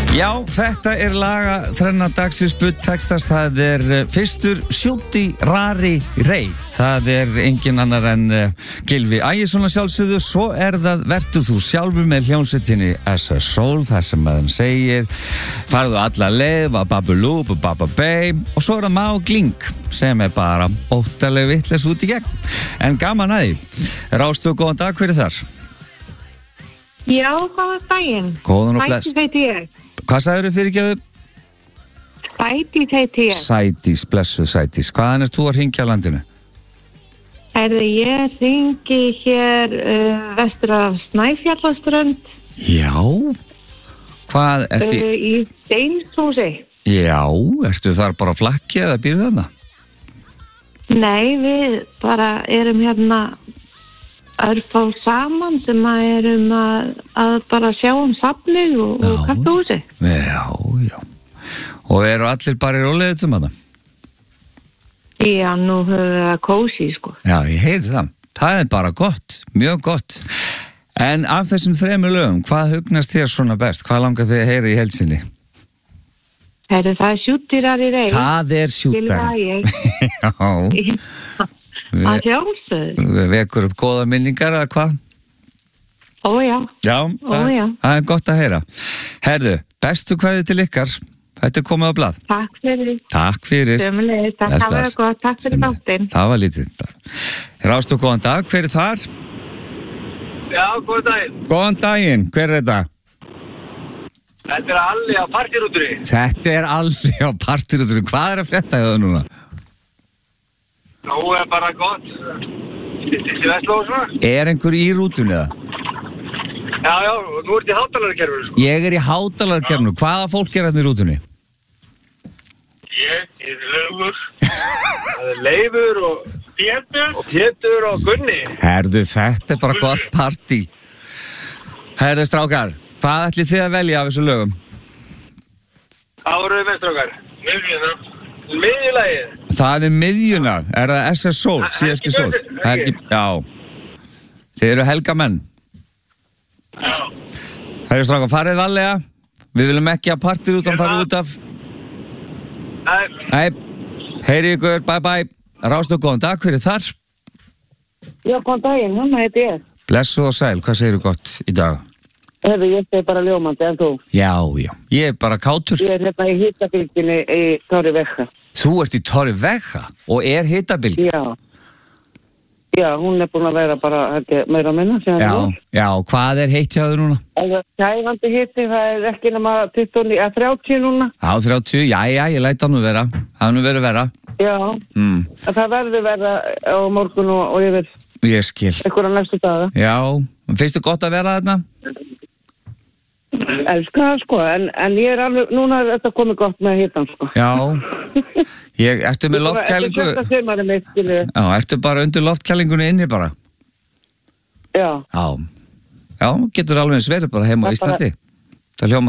Já, þetta lagaþrenna dagsins Budtextas, það fyrstur Shooty Rari Ray, það engin annar en Gylfi Ægisson að sjálfsögðu, svo það Vertu þú sjálfur með hljómsveitinni SS Soul, það sem maður segir farðu alla leið, Babalú, Bababey og svo það Má Gling sem bara óttalega vitleis út í gegn, en gaman að því. Rástu, góðan dag, hver þar? Já, góðan daginn. Góðan og bless. Sædís heiti ég. Hvað sagðirðu fyrirgefðu? Sædís heiti ég. Sædís, blessuð Sædís. Hvaðan þú að hringja á landinu? Ég hringi hér vestur af Snæfjallaströnd. Já. Hvað í Steinshúsi. Já, ertu þar bara á flakki eða býrðu þarna? Nei, við bara erum hérna örfá saman sem erum að bara sjá safnið og kaffihúsi. Já. Og eru allir bara í rólegið sem hana? Já, nú höfum við að kósi, sko. Já, ég heyri það. Það bara gott, mjög gott. En af þessum 3 lögum, hvað hugnast þér svona best? Hvað langar þið að heyra í heilsinni? Það Shooty Rari Ray. Það Shooty. Já. Að sjálfsögðu. Vekur upp góða minningar eða hvað? Ó já. Já, það gott að heyra. Herðu, bestu kveðju til ykkar. Þetta komið á blað. Takk fyrir. Takk fyrir. Sömuleiðis, það var gott. Takk fyrir þáttinn. Það var lítið. Rástu, góðan dag, hver þar? Já, góðan daginn. Góðan daginn, hver þetta? Þetta Alli á partírútunni. Þetta Alli á partírútunni. Hvað að frétta það núna? Nú bara gott. Stýttist í Vestló og svona. Einhver í rútunni eða? Já, nú í hátalarkerfinu, sko. Ég í hátalarkerfinu. Hvaða fólk þarna í rútunni? Ég Leifur. Það Leifur og Pétur og Gunni. Herðu, þetta bara gott partí. Herðu, strákar, hvað ætlið þið að velja af þessu lögum? Það voru við með, strákar. Miðjulagið. Það miðjuna, það SS Soul, síðaski Soul. Já. Þið eru helgamenn. Já. Herru strákar, farið varlega. Við viljum ekki að partið út að fara út af. Nei. Heyri ykkur, bye. Rástu, góðan dag, hver þar? Já, góðan daginn, hann heiti ég. Blessu og sæl, hvað segirðu gott í dag? Ég segi bara ljómandi, en þú? Já, ég bara kátur. Ég hérna í hitabylginni í Torrevieja. Þú ert í Torrevieja og hitabylgin? Já, hún búin að vera bara meira að minna. Já, hvað heitt hjá þau núna? Kæfandi hitti, það ekki nema 30 núna. Já, 30, já, ég læt það nú vera. Það nú verið vera. Já, það verður vera á morgun og yfir. Ég skil. Einhverja næstu daga. Já, finnst þið gott að vera þarna? Elskar það, sko, en ég alveg, núna þetta komið gott með hittan, sko. Já, ertu með loftkælingu? Þetta sömarið mitt, skilju. Já, ertu bara undir loftkælingunni inni bara? Já. Já, getur alveg eins verið bara heima á Íslandi. Það hljóma